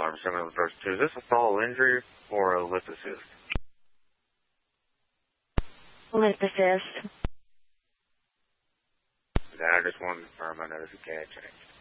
alarm 7 of the first 2. Is this a fall injury or a lip assist? Lip assist. I just wanted to confirm. I know this is a CAD change.